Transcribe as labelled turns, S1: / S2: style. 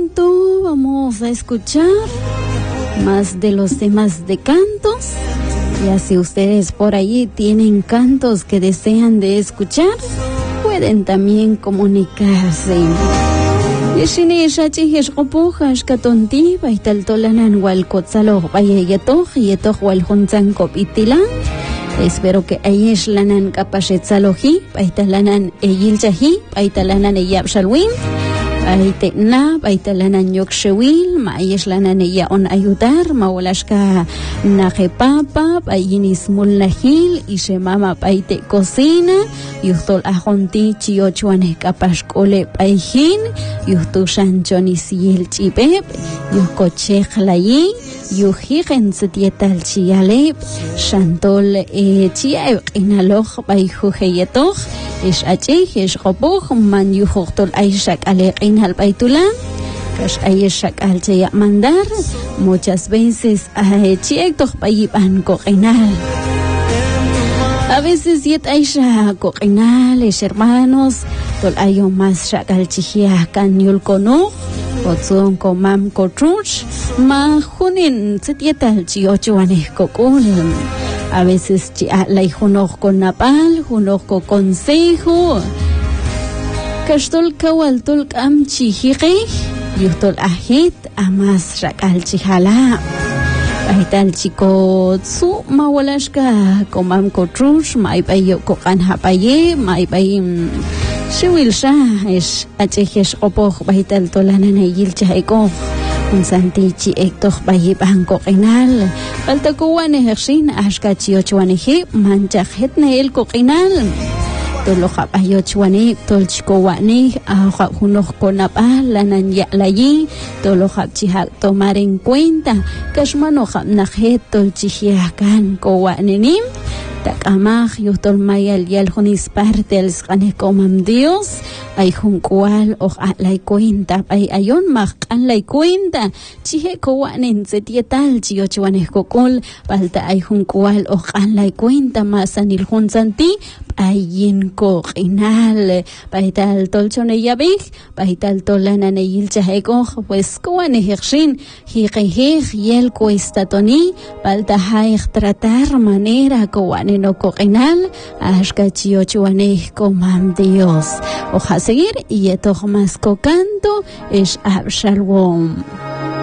S1: momento vamos a escuchar más de los temas de cantos. Ya si ustedes por ahí tienen cantos que desean de escuchar, pueden también comunicarse. Espero que ayesh lanan kapashetzalohi, paitalanan eyiljahi, paitalanan eyabshalwin, paitena, paitalanan yokshewil, maayesh lanan eya on ayudar, mawalashka najepapa, payinis mulnahil, ishemama paite cocina, yuhtol ajonti chiochuane kapashkole paihin, yuhtu shanchonis yil chipep, yuhkochechlayi, yuhigen setietal chialep, shantol chiaev inaloch bayhujeyetoch, ish achih, ish robuch, man yuhochtol aishak alek inal baitulan, kash aishak alcheya mandar, muchas veces chiektoch bayiban koinal. A veces yet aisha koinales, hermanos, tol ayo mas shakal chihia kan yulkono, Otson komam kotruch, ma junin setietal chiochuane kokul. A veces chia la junoj con napal, junoj con consejo. Kastol kawal tol kam chihiri, yuhtol ahit amas rakal chihala. Ahital chico tsu mawalashka komam kotruch, maibayo kokan hapaye, maibayim. Shewilsha es achehesh opoch bahital tolanan ayilcha eko un santichi ektoch bahiban koqinal baltakuwan ehershin ashkachiochwanehi manchajhetne el koqinal toloja bayochwane tolchkowani aja junoj konapal lanan yalayi toloja chiha tomar en cuenta kashmanoja najet tolchihiakan kowanenim Takamaj yuhtol mayal yaljonis parte al sqanekomam Dios ay junkual o lay cuenta ay ayon makan lay cuenta chihe kowanen setietal chiochwanes kokol palta ay junkual o lay cuenta masanil junsanti ayin ko inal paital tolchone yabig paital tolana neil chaheko pues kowane hershin hiqih yel cuesta toni palta hay tratar manera kowane no koinal ashka chiochwane komam Dios oja seguir y etoh mas canto es Abshalom.